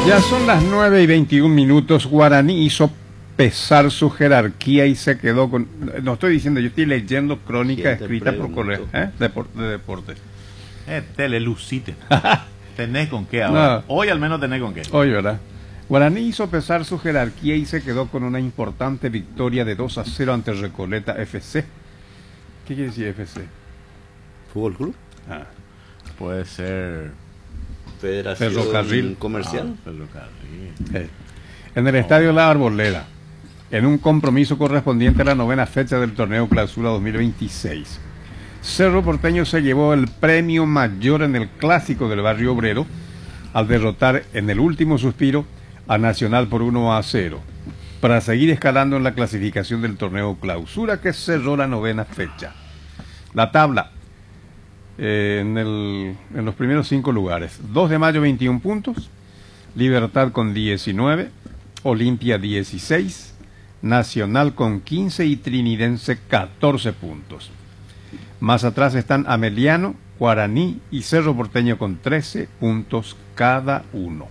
Ya son las 9:21. Guaraní hizo pesar su jerarquía y se quedó con... No estoy diciendo, yo estoy leyendo crónica escrita por Correo de deportes. Telelucite. ¿Tenés con qué ahora? No. Hoy al menos tenés con qué. Hoy, ¿verdad? Guaraní hizo pesar su jerarquía y se quedó con una importante victoria de 2-0 ante Recoleta FC. ¿Qué quiere decir FC? ¿Fútbol Club? Ah. Puede ser... Federación Ferrocarril Comercial. Ferrocarril. En el Estadio La Arboleda, en un compromiso correspondiente a la 9ª fecha del torneo Clausura 2026. Cerro Porteño se llevó el premio mayor en el clásico del Barrio Obrero al derrotar en el último suspiro a Nacional por 1-0 para seguir escalando en la clasificación del torneo Clausura que cerró la 9ª fecha. La tabla en los primeros 5 lugares: 2 de Mayo 21 puntos, Libertad con 19, Olimpia 16, Nacional con 15 y Trinidense 14 puntos. Más atrás están Ameliano, Guaraní y Cerro Porteño con 13 puntos cada uno.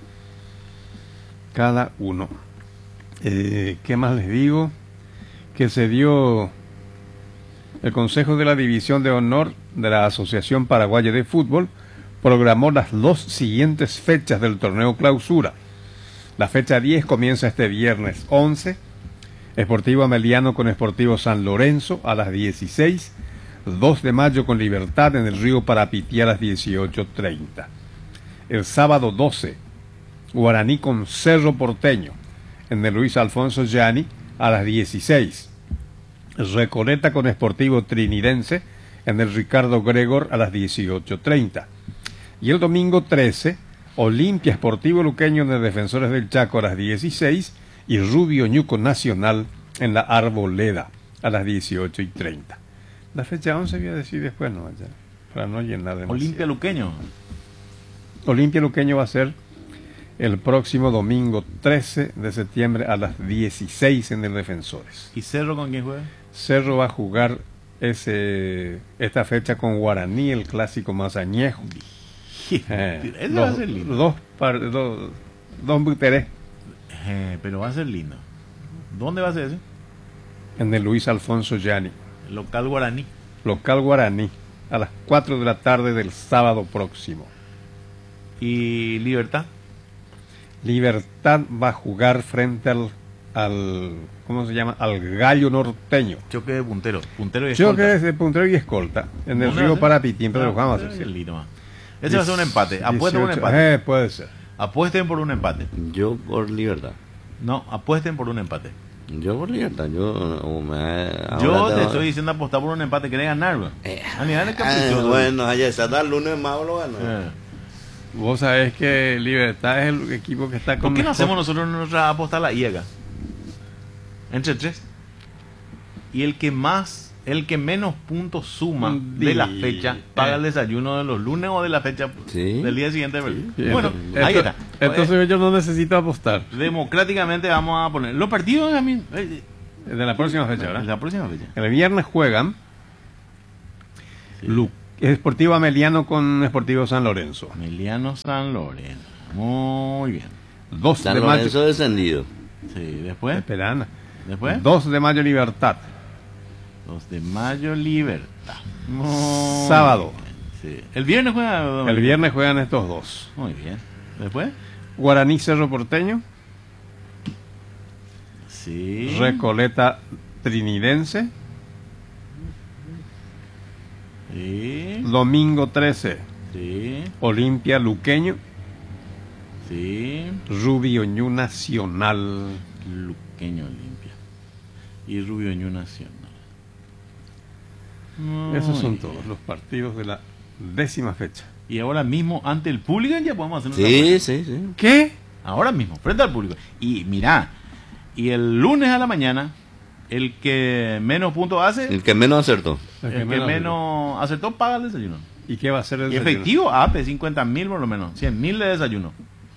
¿Qué más les digo? Que se dio el Consejo de la División de Honor de la Asociación Paraguaya de Fútbol, programó las 2 siguientes fechas del torneo Clausura. La fecha 10 comienza este viernes 11, Sportivo Ameliano con Sportivo San Lorenzo a las 16, 2 de mayo con Libertad en el Río Parapití a las 18:30. El sábado 12, Guaraní con Cerro Porteño en el Luis Alfonso Gianni a las 16. Recoleta con Sportivo Trinidense en el Ricardo Gregor a las 18:30. Y el domingo 13, Olimpia Sportivo Luqueño en el Defensores del Chaco a las 16 y Rubio Ñuco Nacional en la Arboleda a las 18:30. La fecha 11 voy a decir después, no, ya, para no llenar demasiado. Olimpia Luqueño. Olimpia Luqueño va a ser el próximo domingo 13 de septiembre a las 16 en el Defensores. ¿Y Cerro con quién juega? Cerro va a jugar esta fecha con Guaraní, el clásico más añejo. Ese va a ser lindo. Dos buterés. Pero va a ser lindo. ¿Dónde va a ser ese? En el Luis Alfonso Gianni. Local Guaraní. Local Guaraní, a las 4 de la tarde del sábado próximo. ¿Y Libertad? Libertad va a jugar frente al ¿cómo se llama? Al Gallo Norteño. Choque de puntero. Puntero y escolta. Choque de puntero y escolta. En el Río Parapití, pero vamos a hacer. Ese va a ser un empate. Apuesten por un empate. Puede ser. Apuesten por un empate. Yo por Libertad. No, apuesten por un empate. Yo por Libertad. Yo te estoy diciendo apostar por un empate. ¿Querés ganar, bro? Bueno, allá está el lunes más lo ganó. Vos sabés que Libertad es el equipo que está con... ¿Por qué no hacemos nosotros nuestra apostar la I acá? Entre 3. Y el que menos puntos suma de la fecha paga el desayuno de los lunes o de la fecha del día siguiente. Sí. Bueno, ahí está. Entonces yo no necesito apostar. Democráticamente vamos a poner los partidos a mí, de la próxima fecha, ¿verdad? De la próxima fecha. El viernes juegan Sportivo Ameliano con Sportivo San Lorenzo. Ameliano San Lorenzo. Muy bien. 2 San de Lorenzo mayo. Descendido. Sí, después. Esperana. Después. 2 de mayo Libertad. 2 de mayo Libertad. Sábado. Sí. El viernes juegan. El viernes juegan estos dos. Muy bien. Después. Guaraní Cerro Porteño. Sí. Recoleta Trinidense. Sí. Domingo 13. Sí. Olimpia Luqueño. Sí. Rubio Ñu Nacional. Luqueño Olimpia. Y Rubio Ñu Nacional. Esos son todos los partidos de la 10ª fecha. Y ahora mismo, ante el público, ya podemos hacer Sí. ¿Qué? Ahora mismo, frente al público. Y mirá, y el lunes a la mañana, el que menos puntos hace... El que menos acertó. El que menos acertó paga el desayuno. ¿Y qué va a hacer el desayuno? Efectivo, AP, 50.000 por lo menos. 100.000 de desayuno.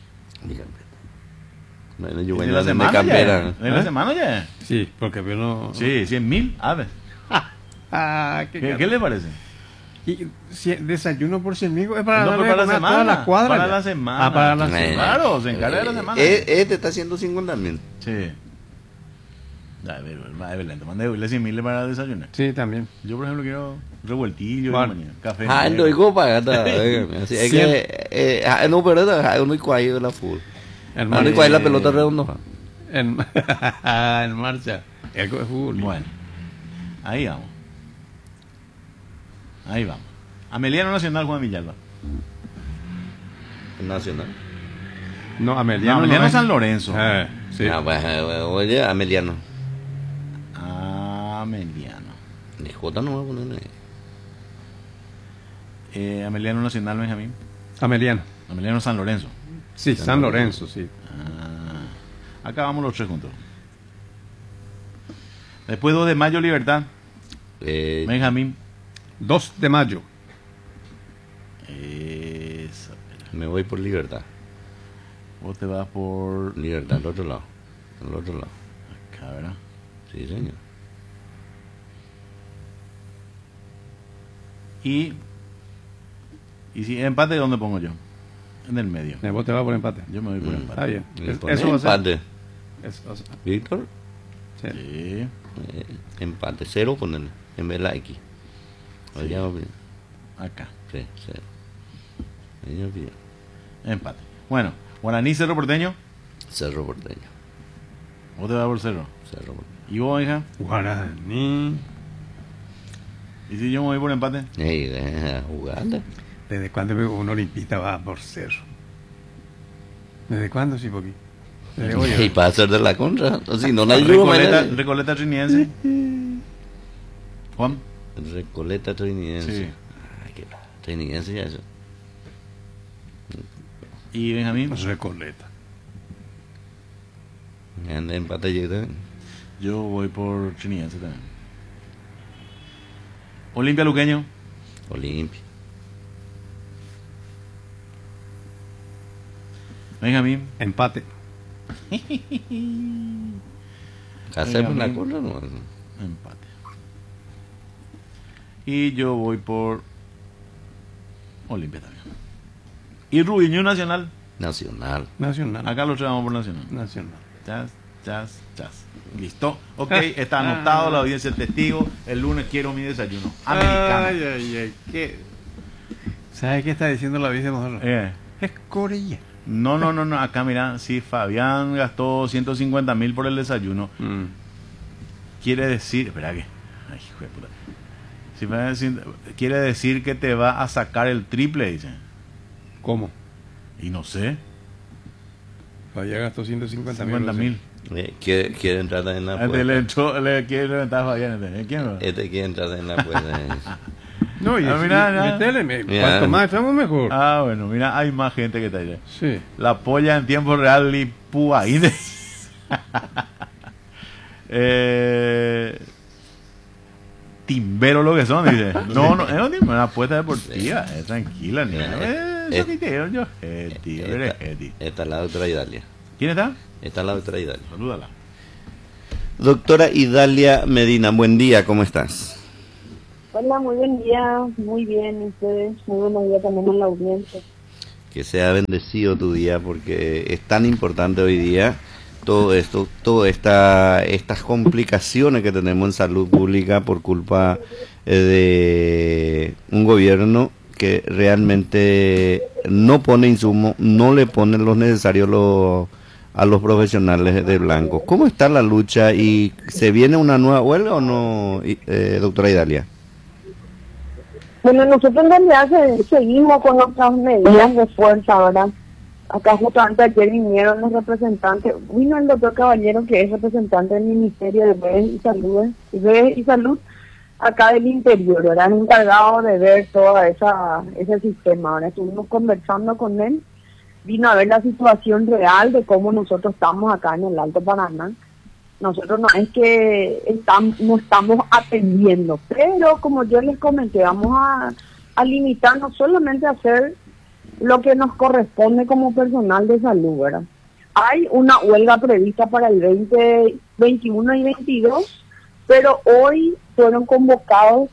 Bueno, yo voy de la semana campera. ¿De la semana ya? Sí, porque yo no... Sí, 100.000 AP. Ah, ¿Qué le parece? Y si desayuno por 100 mil es para, No, darle pero para de la comer a toda semana. la cuadra. Para ya. la semana. Ah, para la semana. Claro, se encarga de la semana. Este está haciendo 50.000. Sí. A ver, Belén, te mandé 100 mil para desayunar. Sí, también. Yo, por ejemplo, quiero revueltillo Bueno. de mañana, café. Ah, negro. lo digo para así es que no, pero es un cuay de la full. En Un cuay la pelota redonda. En, en marcha. El fútbol. Bueno, ahí vamos. Ahí vamos. Ameliano Nacional, Juan Villalba. Nacional. No, No, Ameliano. Ameliano es- San Lorenzo. Sí. Ah, pues, oye, Ameliano. Ameliano. Ni J no va a poner ahí. Ameliano Nacional, Benjamín. Ameliano. Ameliano San Lorenzo. Sí, San Lorenzo, sí. Acá vamos los tres juntos. Después 2 de mayo, Libertad. Benjamín. 2 de mayo. Eso. Me voy por Libertad. Vos te vas por Libertad, al otro lado. Al otro lado. acá, ¿verdad? Sí, señor. Y si empate, ¿dónde pongo yo? En el medio. Vos te vas por empate. Yo me voy por Está empate. bien. Le pone Eso va a ser. empate. O sea, Víctor, sí. Sí. empate. 0 ponele. En vez de la X. Sí. Ya, Acá. sí, 0. Ella pide. Empate. Bueno, Guaraní, Cerro Porteño. Cerro Porteño. Vos te vas por Cerro. Cerro Porteño. ¿Y vos, hija? Guaraní. ¿Y si yo me voy por empate? Ey, jugando. ¿Desde cuándo un olimpista va por cerro? ¿Desde cuándo, sí, Poqui? Desde hoy. Y para hacer de la contra. Si no la ayudo, Recoleta Trinidense. Juan. Recoleta Trinidense. Sí. Ay, qué Trinidense ya eso. ¿Y Benjamín? Recoleta. Anda empate llega. Yo voy por Trinidense también. Olimpia Luqueño. Olimpia. Benjamín. Empate. Hacemos la Benjamín. contra, no. Empate. Y yo voy por Olimpia también. Y Rubiño Nacional. Nacional. Nacional. Acá los tres vamos por Nacional. Nacional. Chas, chas, chas. Listo. Ok, está anotado, la audiencia es testigo. El lunes quiero mi desayuno. Americano. Ay, ay, ay. ¿Qué? ¿Sabes qué está diciendo la vice de nosotros? Es Corella. No. Acá mira, si Fabián gastó 150.000 por el desayuno, quiere decir. Espera que. Ay, hijo de puta. Si Fabián quiere decir que te va a sacar el triple, dice. ¿Cómo? Y no sé. Ya gastó 150 50.000. Quiere entrar en la Le quiere levantar a Fabián. ¿Quién va? Quiere entrar en la puerta. No, y mira. cuanto más estamos mejor. Ah, bueno, mira, hay más gente que está allá. Sí. La polla en tiempo real y puaíne. Timbero lo que son, dice. No, es una apuesta deportiva, es tranquila, ni eso que te yo, tío, eres tío. Está la doctora Idalia. ¿Quién está? Está la doctora Idalia. Salúdala. Doctora Idalia Medina, buen día, ¿cómo estás? Hola, muy buen día, muy bien, ustedes, muy buenos días también a la audiencia. Que sea bendecido tu día porque es tan importante hoy día todo esto, estas complicaciones que tenemos en salud pública por culpa de un gobierno que realmente no pone insumos, no le pone los necesarios a los profesionales de blanco. ¿Cómo está la lucha y se viene una nueva huelga o no, doctora Idalia? Bueno, nosotros en realidad seguimos con nuestras medidas de fuerza, ¿verdad? Acá justamente ayer vinieron los representantes, vino el doctor Caballero, que es representante del Ministerio de Redes y Salud, acá del interior, ¿verdad? Encargado de ver todo ese sistema, ¿verdad? Estuvimos conversando con él, vino a ver la situación real de cómo nosotros estamos acá en el Alto Paraná. Nosotros no es que no estamos atendiendo, pero como yo les comenté, vamos a limitarnos solamente a hacer lo que nos corresponde como personal de salud, ¿verdad? Hay una huelga prevista para el 2021 y 22, pero hoy fueron convocados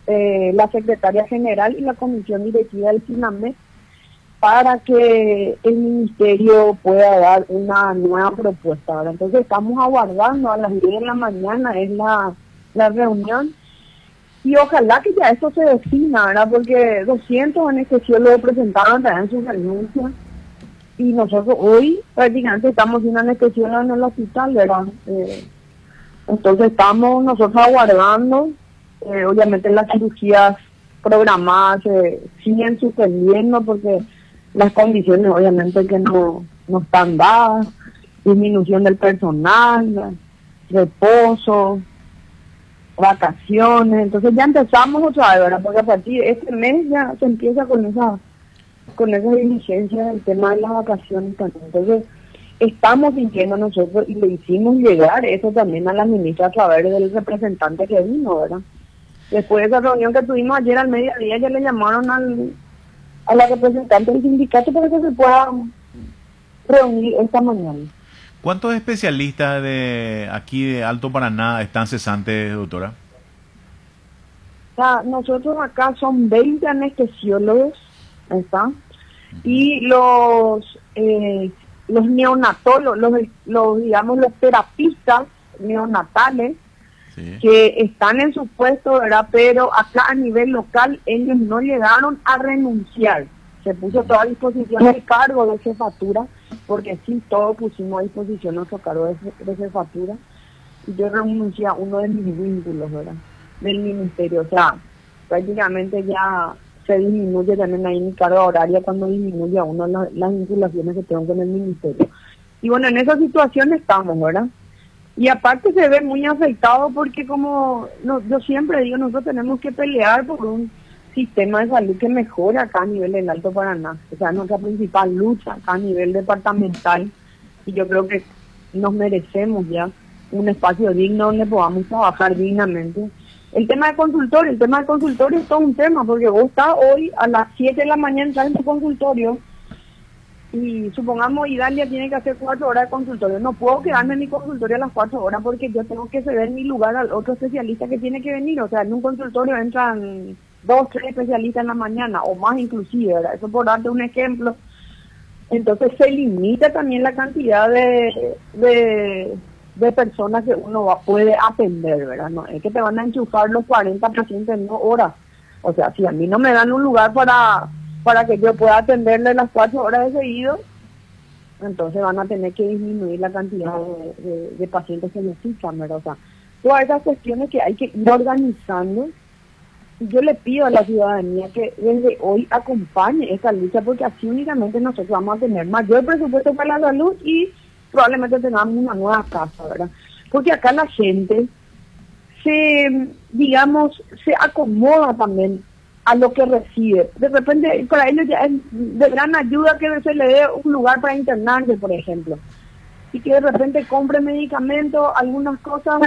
la secretaria general y la comisión directiva del SINAMED para que el ministerio pueda dar una nueva propuesta. ¿Verdad? Entonces estamos aguardando, a las 10 de la mañana es la reunión, y ojalá que ya eso se defina, ¿verdad? Porque 200 anestesiólogos presentaron también sus renuncias, y nosotros hoy prácticamente estamos sin anestesiólogos en el hospital, ¿verdad? Entonces estamos nosotros aguardando, obviamente las cirugías programadas siguen suspendiendo porque las condiciones obviamente que no están dadas, disminución del personal, reposo, vacaciones. Entonces ya empezamos otra vez, ¿verdad? Porque a partir de este mes ya se empieza con esa diligencia del tema de las vacaciones también. Entonces estamos sintiendo nosotros, y le hicimos llegar eso también a la ministra a través del representante que vino, ¿verdad? Después de esa reunión que tuvimos ayer al mediodía, ya le llamaron a la representante del sindicato para que se pueda reunir esta mañana. ¿Cuántos especialistas de aquí de Alto Paraná están cesantes, doctora? O sea, nosotros acá son 20 anestesiólogos, ¿está? Y los neonatólogos, digamos, los terapistas neonatales, sí, que están en su puesto, ¿verdad? Pero acá a nivel local ellos no llegaron a renunciar. Se puso todo a disposición el cargo de jefatura, porque sí, todos pusimos a disposición nuestro cargo de jefatura. Y yo renuncié a uno de mis vínculos, ¿verdad? Del ministerio. O sea, prácticamente ya se disminuye también ahí mi carga horaria cuando disminuye a uno las vinculaciones que tengo con el ministerio. Y bueno, en esa situación estamos, ¿verdad? Y aparte se ve muy afectado porque yo siempre digo, nosotros tenemos que pelear por un sistema de salud que mejore acá a nivel del Alto Paraná. O sea, nuestra principal lucha acá a nivel departamental, y yo creo que nos merecemos ya un espacio digno donde podamos trabajar dignamente. El tema de consultorio es todo un tema, porque vos estás hoy a las 7 de la mañana, entras en tu consultorio, y supongamos Idalia tiene que hacer 4 horas de consultorio. No puedo quedarme en mi consultorio a las 4 horas porque yo tengo que ceder mi lugar al otro especialista que tiene que venir. O sea, en un consultorio entran 2, 3 especialistas en la mañana, o más inclusive, ¿verdad? Eso por darte un ejemplo. Entonces se limita también la cantidad de personas que uno puede atender, ¿verdad? No es que te van a enchufar los 40 pacientes en 2 horas. O sea, si a mí no me dan un lugar para que yo pueda atenderle las 4 horas de seguido, entonces van a tener que disminuir la cantidad de pacientes que necesitan, ¿verdad? O sea, todas esas cuestiones que hay que ir organizando. Yo le pido a la ciudadanía que desde hoy acompañe esta lucha, porque así únicamente nosotros vamos a tener mayor presupuesto para la salud y probablemente tengamos una nueva casa, ¿verdad? Porque acá la gente se acomoda también a lo que recibe. De repente, para ellos ya es de gran ayuda que se le dé un lugar para internarse, por ejemplo. Y que de repente compre medicamentos, algunas cosas,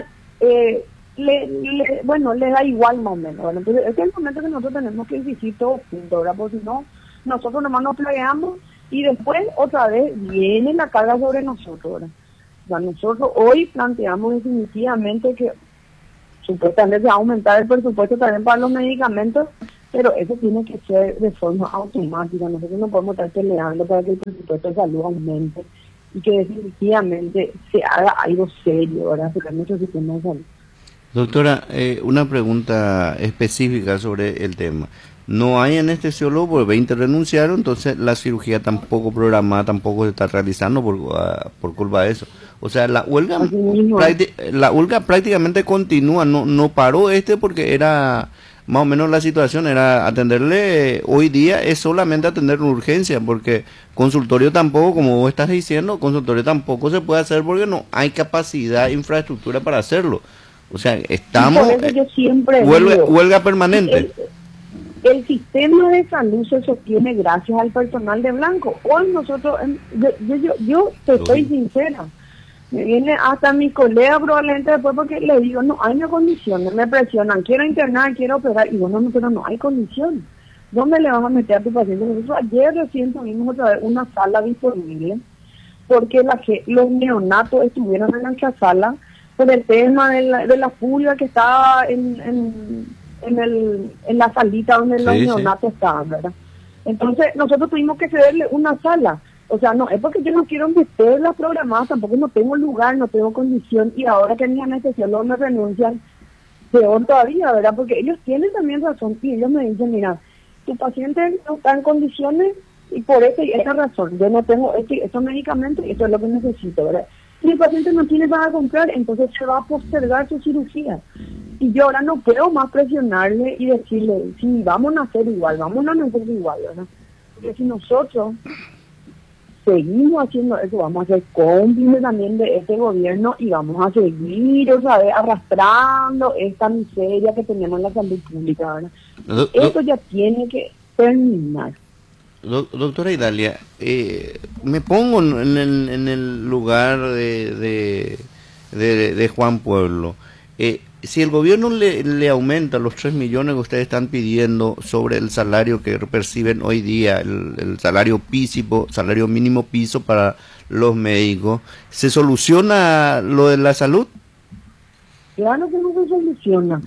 le da igual más o menos, ¿verdad? Entonces, este es el momento que nosotros tenemos que exigir todos juntos, ¿verdad? Porque si no, nosotros nomás nos planeamos y después otra vez viene la carga sobre nosotros, ¿verdad? O sea, nosotros hoy planteamos definitivamente que supuestamente se va a aumentar el presupuesto también para los medicamentos, pero eso tiene que ser de forma automática. Nosotros no podemos estar peleando para que el presupuesto de salud aumente y que definitivamente se haga algo serio, ¿verdad? Sobre nuestro sistema de salud. Doctora, una pregunta específica sobre el tema. No hay anestesiólogo, porque 20 renunciaron, entonces la cirugía tampoco programada, tampoco se está realizando por culpa de eso. O sea, la huelga prácticamente continúa, no paró porque era más o menos la situación, era atenderle, hoy día es solamente atender una urgencia, porque consultorio tampoco, como vos estás diciendo, consultorio tampoco se puede hacer porque no hay capacidad, infraestructura para hacerlo. O sea, estamos huelga permanente. El sistema de salud se sostiene gracias al personal de blanco. Hoy nosotros, yo te estoy sincera, me viene hasta mi colega probablemente después porque le digo, no hay condiciones, me presionan, quiero internar, quiero operar, y bueno, pero no hay condiciones. ¿Dónde le vas a meter a tu paciente? Nosotros ayer recién tuvimos otra vez una sala disponible porque los neonatos estuvieron en nuestra sala por el tema de la furia que estaba en en la salita donde los Sí, sí. neonatos estaban, ¿verdad? Entonces nosotros tuvimos que cederle una sala. O sea, no es porque yo no quiero meterlas programadas, tampoco no tengo lugar, no tengo condición, y ahora que mis anestesiólogos me renuncian, peor todavía, ¿verdad? Porque ellos tienen también razón, y ellos me dicen, mira, tu paciente no está en condiciones, y por esa y esa razón, yo no tengo estos medicamentos, y esto es lo que necesito, ¿verdad? Si el paciente no tiene para comprar, entonces se va a postergar su cirugía. Y yo ahora no puedo más presionarle y decirle, sí, vamos a hacer igual, vamos a hacer igual, ¿verdad? Porque si nosotros seguimos haciendo eso, vamos a ser cómplices también de este gobierno y vamos a seguir, otra vez, arrastrando esta miseria que tenemos en la salud pública, ¿verdad? Esto ya tiene que terminar. Doctora Idalia, me pongo en el lugar de Juan Pueblo. Si el gobierno le aumenta los 3 millones que ustedes están pidiendo sobre el salario que perciben hoy día, el salario mínimo piso para los médicos, ¿se soluciona lo de la salud? Claro que no se soluciona.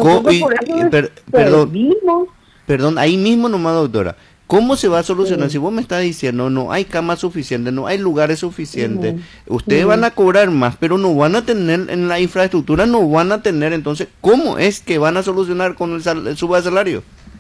Perdón, ahí mismo nomás, doctora. ¿Cómo se va a solucionar? Si vos me estás diciendo no hay camas suficientes, no hay lugares suficientes, ustedes van a cobrar más, pero no van a tener en la infraestructura, no van a tener, entonces, ¿cómo es que van a solucionar con el suba de salario?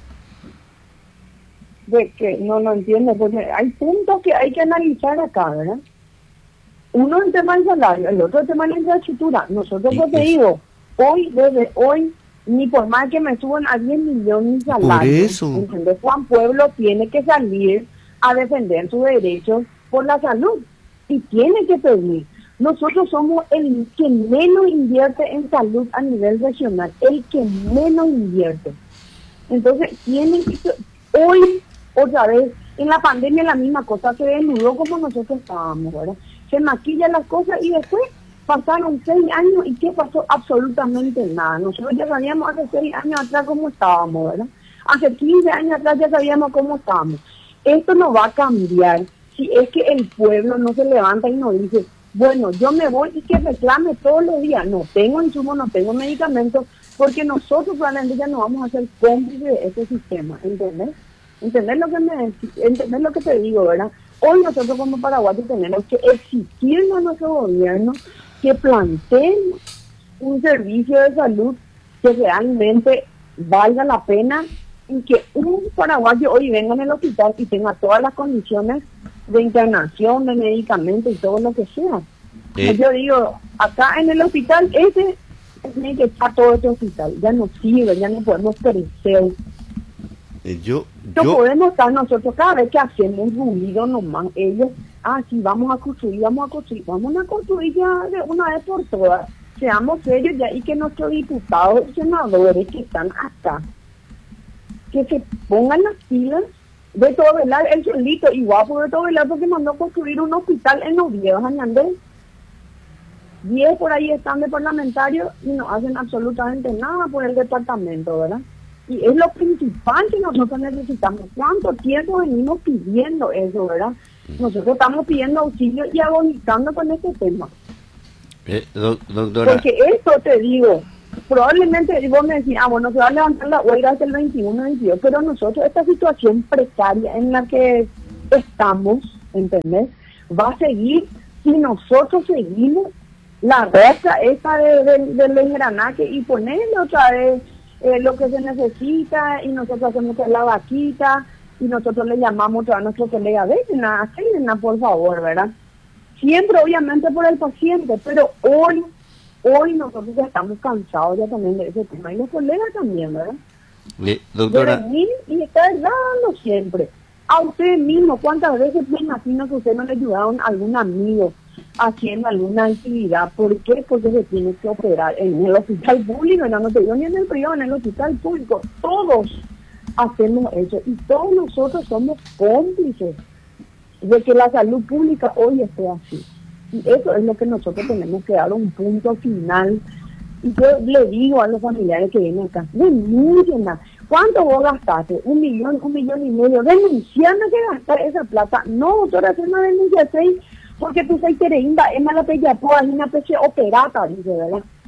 De que no lo entiendo, porque hay puntos que hay que analizar acá, ¿verdad? Uno el tema del salario, el otro el tema de la infraestructura. Nosotros, pues te digo, desde hoy, ni por más que me suban a 10 millones de salarios, por eso. ¿entendés? Juan Pueblo tiene que salir a defender sus derechos por la salud y tiene que pedir. Nosotros somos el que menos invierte en salud a nivel regional, el que menos invierte. Entonces, tienen que... Hoy, otra vez, en la pandemia la misma cosa, se desnudó como nosotros estábamos, ¿verdad? Se maquillan las cosas y después pasaron 6 años y ¿qué pasó? Absolutamente nada. Nosotros ya sabíamos hace 6 años atrás cómo estábamos, ¿verdad? Hace 15 años atrás ya sabíamos cómo estábamos. Esto no va a cambiar si es que el pueblo no se levanta y nos dice, bueno, yo me voy y que reclame todos los días. No tengo insumos, no tengo medicamentos, porque nosotros probablemente ya no vamos a ser cómplices de este sistema, ¿entendés? ¿Entendés lo que te digo, verdad? Hoy nosotros como paraguayos tenemos que exigirle a nuestro gobierno que planteen un servicio de salud que realmente valga la pena y que un paraguayo hoy venga en el hospital y tenga todas las condiciones de internación, de medicamentos y todo lo que sea. Yo digo, acá en el hospital tiene que estar todo este hospital, ya no sirve, ya no podemos crecer. No podemos estar nosotros cada vez que hacemos ruido nomás, ellos, sí, vamos a construir ya de una vez por todas, seamos serios ya y que nuestros diputados y senadores que están acá, que se pongan las pilas. Beto Velar, el solito y guapo Beto Velar, porque mandó a construir un hospital en los viejos Añandés. 10 por ahí están de parlamentarios y no hacen absolutamente nada por el departamento, ¿verdad? Y es lo principal que nosotros necesitamos. ¿Cuánto tiempo venimos pidiendo eso, verdad? Nosotros estamos pidiendo auxilio y agonizando con este tema. Doctora. Porque esto te digo, probablemente vos me decís, bueno, se va a levantar la huelga hasta el 21, 22, pero nosotros esta situación precaria en la que estamos, ¿entendés? Va a seguir si nosotros seguimos la raza esa del engranaje y ponerle otra vez lo que se necesita y nosotros hacemos la vaquita y nosotros le llamamos a nuestro colega, venga, por favor, ¿verdad? Siempre obviamente por el paciente, pero hoy nosotros ya estamos cansados ya también de ese tema y los colegas también, ¿verdad? Doctora. De venir y estar dando siempre. A usted mismo, ¿cuántas veces me imagino que usted no le ayudaron a algún amigo haciendo alguna actividad? ¿Por qué? Porque se tiene que operar en el hospital público, no te digo ni en el privado, en el hospital público. Todos hacemos eso y todos nosotros somos cómplices de que la salud pública hoy esté así. Y eso es lo que nosotros tenemos que dar un punto final. Y yo le digo a los familiares que vienen acá, denuncien. ¿Cuánto vos gastaste? 1 millón, 1,5 millones. Denunciando que gastar esa plata. No, doctora, hacer una denuncia 6, porque tú soy tereimba, es mala pella, pues, una especie operata, dice, ¿verdad?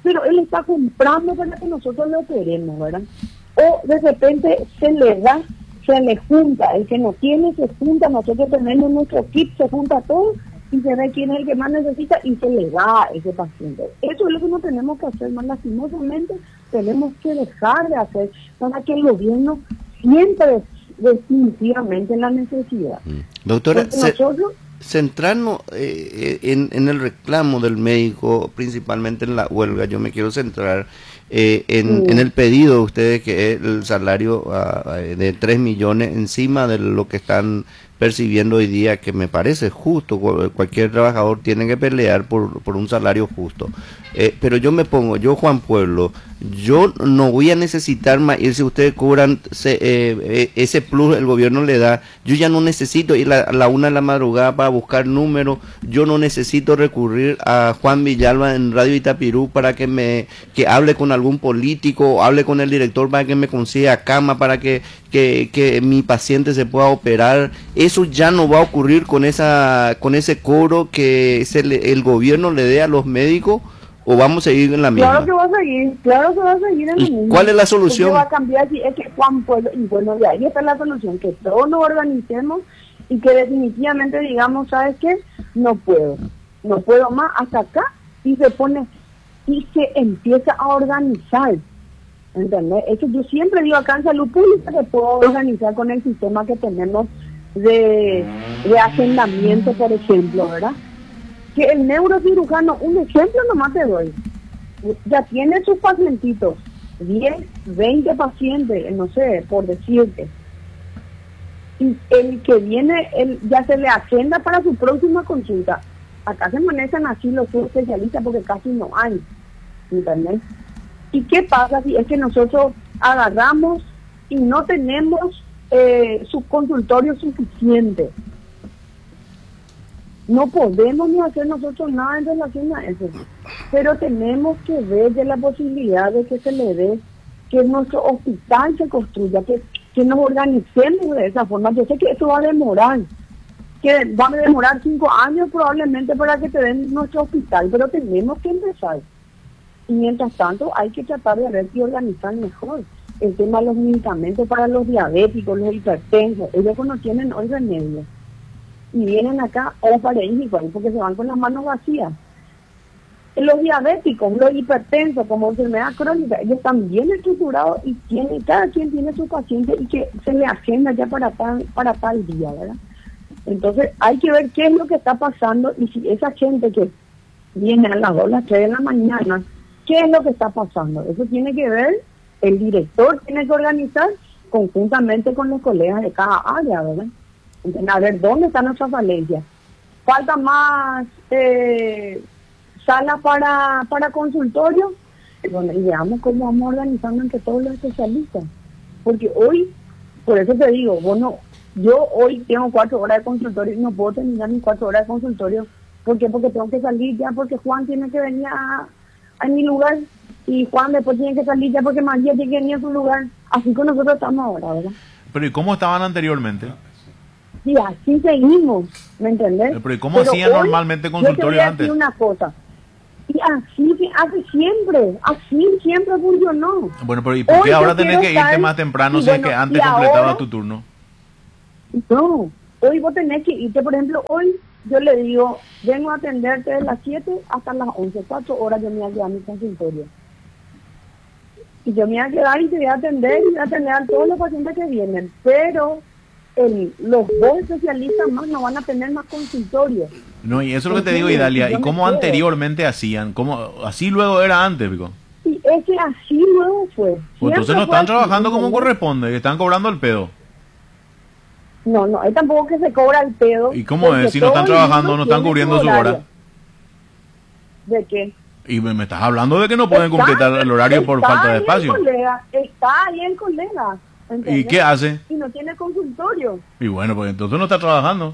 pero él está comprando para que nosotros lo operemos, ¿verdad? O de repente se le junta, el que no tiene se junta, nosotros tenemos nuestro kit, se junta todo y se ve quién es el que más necesita y se le da a ese paciente. Eso es lo que no tenemos que hacer, más lastimosamente tenemos que dejar de hacer para que el gobierno sienta definitivamente la necesidad. Doctora, nosotros, centrarnos en el reclamo del médico, principalmente en la huelga, yo me quiero centrar en el pedido de ustedes, que es el salario de 3 millones encima de lo que están percibiendo hoy día, que me parece justo. Cualquier trabajador tiene que pelear por un salario justo. Pero yo me pongo, yo Juan Pueblo, yo no voy a necesitar más ir, si ustedes cobran ese plus el gobierno le da, yo ya no necesito ir a la 1 de la madrugada para buscar números, yo no necesito recurrir a Juan Villalba en Radio Itapirú para que hable con algún político, o hable con el director para que me consiga cama, para que mi paciente se pueda operar. Eso ya no va a ocurrir con ese cobro que el gobierno le dé a los médicos. ¿O vamos a seguir en la misma? Claro que va a seguir en la misma. ¿Cuál es la solución? Porque va a cambiar, si es que Juan Pueblo, y bueno, de ahí está la solución, que todos nos organicemos y que definitivamente digamos, ¿sabes qué? No puedo más hasta acá, y se empieza a organizar, ¿entendés? Eso yo siempre digo acá en Salud Pública, que puedo organizar con el sistema que tenemos de agendamiento, por ejemplo, ¿verdad? Que el neurocirujano, un ejemplo nomás te doy, ya tiene sus pacientitos, 10, 20 pacientes, no sé, por decirte, y el que viene, ya se le agenda para su próxima consulta. Acá se manejan así los especialistas porque casi no hay, ¿entendés? ¿Y qué pasa si es que nosotros agarramos y no tenemos su consultorio suficiente? No podemos ni hacer nosotros nada en relación a eso, pero tenemos que ver de la posibilidad de que se le dé, que nuestro hospital se construya, que nos organicemos de esa forma. Yo sé que eso va a demorar, que va a demorar 5 años probablemente para que te den nuestro hospital, pero tenemos que empezar. Y mientras tanto hay que tratar de ver y organizar mejor el tema de los medicamentos para los diabéticos, los hipertensos. Ellos no tienen hoy remedio y vienen acá o para ir igual porque se van con las manos vacías. Los diabéticos, los hipertensos como enfermedad crónica, ellos están bien estructurados y cada quien tiene su paciente y que se le agenda ya para tal día, ¿verdad? Entonces hay que ver qué es lo que está pasando y si esa gente que viene a las 2, las 3 de la mañana, qué es lo que está pasando. Eso tiene que ver, el director tiene que organizar conjuntamente con los colegas de cada área, ¿verdad? A ver dónde están nuestras falencias. Falta más salas para consultorio. Bueno, y veamos cómo vamos organizando entre todos los especialistas. Porque hoy, por eso te digo, bueno, yo hoy tengo 4 horas de consultorio y no puedo terminar mis 4 horas de consultorio. ¿Por qué? Porque tengo que salir ya, porque Juan tiene que venir a mi lugar y Juan después tiene que salir ya porque María tiene que venir a su lugar. Así que nosotros estamos ahora, ¿verdad? Pero ¿y cómo estaban anteriormente? Sí, así seguimos, ¿me entendés? Pero ¿y cómo hacían normalmente consultorio antes? Yo te voy a decir una cosa, y así siempre funcionó. Bueno, pero ¿y por qué ahora tenés que irte más temprano si es que antes completabas tu turno? No, hoy vos tenés que irte, por ejemplo, hoy yo le digo, vengo a atenderte de las 7 hasta las 11, 4 horas yo me voy a quedar en mi consultorio. Y yo me voy a quedar y te voy a atender y voy a atender a todos los pacientes que vienen, pero los 2 especialistas más no van a tener más consultorios. No, y eso es lo que te digo, Idalia. ¿Y cómo anteriormente hacían? ¿Así luego era antes, Pico? Sí, es que así luego fue. Pues entonces no están trabajando como corresponde, que están cobrando el pedo. No, hay tampoco que se cobra el pedo. ¿Y cómo es? Si no están trabajando, no están cubriendo su hora. ¿De qué? Y me estás hablando de que no pueden completar el horario por falta de espacio. Está ahí el colega. ¿Entendés? ¿Y qué hace? Y no tiene consultorio. Y bueno, pues entonces no está trabajando.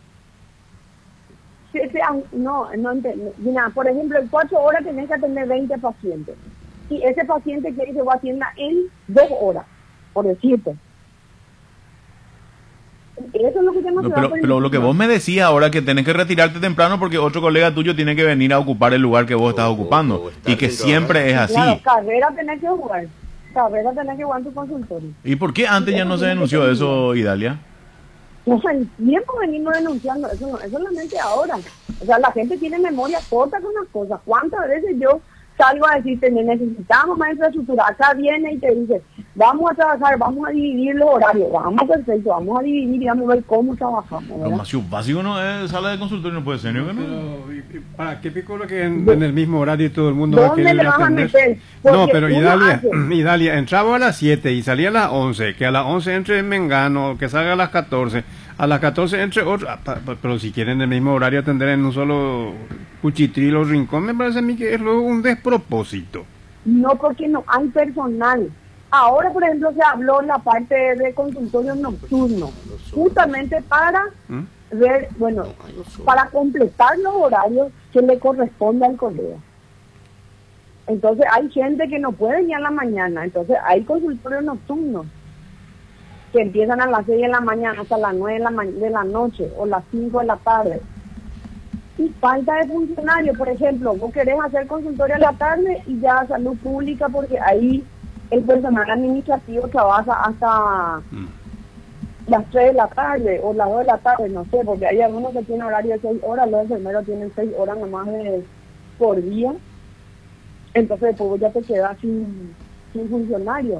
No entiendo. Mira, por ejemplo, en 4 horas tenés que atender 20 pacientes. Y ese paciente quiere que vos atienda en 2 horas, por decirte. Eso es lo que yo no No, se va a pero lo que vos me decías ahora que tenés que retirarte temprano porque otro colega tuyo tiene que venir a ocupar el lugar que vos estás ocupando. o estar Y que sin siempre es trabajar. así. Claro, carrera tenés que jugar. Carrera tenés que jugar en tu consultorio. ¿Y por qué antes ya no se denunció eso, Idalia? No sé, el tiempo venimos denunciando, eso no es solamente ahora. O sea, la gente tiene memoria corta con las cosas. ¿Cuántas veces yo salgo a decirte, necesitamos más infraestructura? Acá viene y te dice, vamos a trabajar, vamos a dividir los horarios. Vamos, perfecto, vamos a dividir y vamos a ver cómo trabajamos, Lo ¿verdad? más básico no es sala de consultorio, no puede ser, ¿no? Pero, ¿para qué pico lo que en el mismo horario todo el mundo va a ¿Dónde querer le vas a atender? meter? No, Porque pero uno Idalia, hace- Idalia, entraba a las 7 y salía a las 11, que a las 11 entre Mengano, que salga a las 14, a las 14 entre otro, pero si quieren el mismo horario atender en un solo cuchitril o rincón, me parece a mí que es luego un despropósito. No, porque no hay personal. Ahora, por ejemplo, se habló en la parte de consultorio nocturno, justamente para ¿Mm? ver, bueno, para completar los horarios que le corresponde al colega. Entonces hay gente que no puede ir a la mañana, entonces hay consultorios nocturnos que empiezan a las 6 de la mañana hasta las 9 de la noche o las 5 de la tarde. Y falta de funcionarios, por ejemplo, vos querés hacer consultorio a la tarde y ya salud pública, porque ahí el personal administrativo trabaja hasta las 3 de la tarde o las 2 de la tarde, no sé, porque hay algunos que tienen horario de 6 horas, los enfermeros tienen 6 horas nomás por día, entonces después vos ya te quedas sin funcionarios.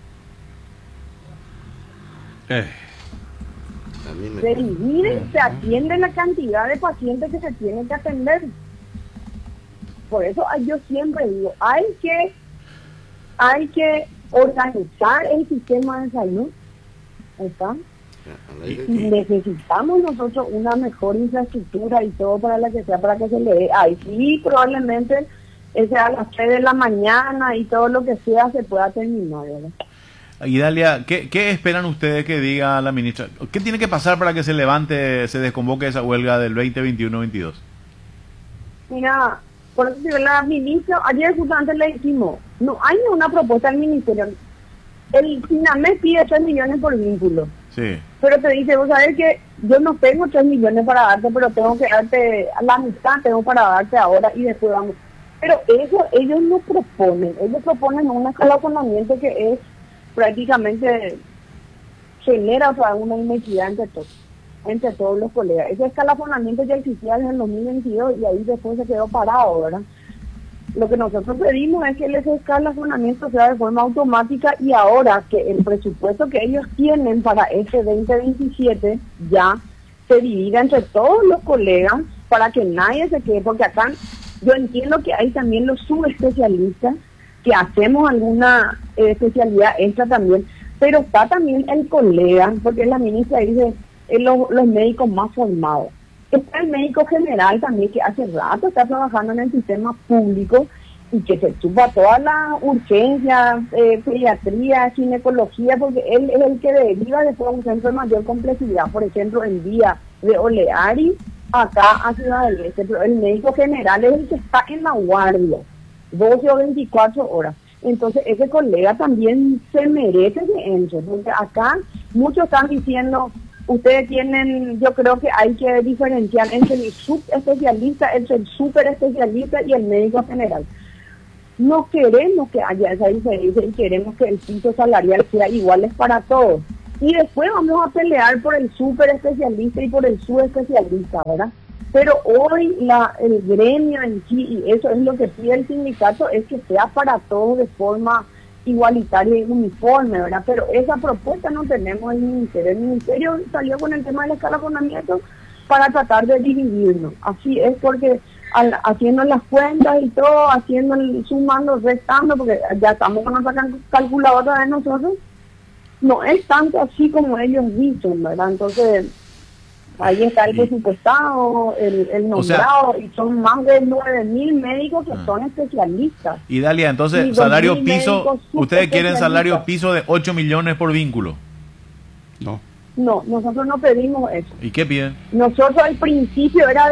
A mí me- Se divide, se atiende la cantidad de pacientes que se tienen que atender. Por eso yo siempre digo, hay que organizar el sistema de salud, ¿está? Y necesitamos nosotros una mejor infraestructura y todo para la que sea, para que se le dé. Ahí sí, probablemente ese a las 3 de la mañana y todo lo que sea se pueda terminar, ¿verdad? Idalia, ¿qué esperan ustedes que diga la ministra? ¿Qué tiene que pasar para que se levante, se desconvoque esa huelga del 2021-22? Mira, por eso digo, la ministra, ayer justamente le dijimos, no hay una propuesta del ministerio. El SINAMED pide 3 millones por vínculo, Sí. pero te dice, vos sabés que yo no tengo 3 millones para darte, pero tengo que darte a la mitad, tengo para darte ahora y después vamos. Pero eso ellos no proponen, ellos proponen un escalonamiento que es prácticamente genera, o sea, una inequidad entre todos los colegas. Ese escalonamiento ya existía desde el 2022 y ahí después se quedó parado, ¿verdad? Lo que nosotros pedimos es que ese escalonamiento sea de forma automática y ahora que el presupuesto que ellos tienen para este 2027 ya se divida entre todos los colegas para que nadie se quede, porque acá yo entiendo que hay también los subespecialistas que hacemos alguna especialidad extra también, pero está también el colega, porque la ministra dice los médicos más formados. Está el médico general también, que hace rato está trabajando en el sistema público y que se suba todas las urgencias, pediatría, ginecología, porque él es el que deriva después a un centro de mayor complejidad, por ejemplo, en vía de Oleari, acá a Ciudad del Este, pero el médico general es el que está en la guardia, 12 o 24 horas. Entonces ese colega también se merece que entre, porque acá muchos están diciendo, ustedes tienen, yo creo que hay que diferenciar entre el subespecialista, entre el superespecialista y el médico general. No queremos que haya esa diferencia y queremos que el piso salarial sea igual para todos. Y después vamos a pelear por el superespecialista y por el subespecialista, ¿verdad? Pero hoy el gremio en sí, y eso es lo que pide el sindicato, es que sea para todos de forma igualitaria y uniforme, ¿verdad? Pero esa propuesta no tenemos en el ministerio. El ministerio salió con el tema del escalonamiento para tratar de dividirnos. Así es, porque haciendo las cuentas y todo, sumando, restando, porque ya estamos con nuestra calculadora de nosotros, no es tanto así como ellos dicen, ¿verdad? Entonces, ahí está el presupuestado, el nombrado, y son más de 9.000 médicos que son especialistas. Y Dalia, entonces, Y salario 2.000 piso, médicos ustedes quieren salario subespecialistas. piso de 8 millones por vínculo. No. No, nosotros no pedimos eso. ¿Y qué piden? Nosotros al principio era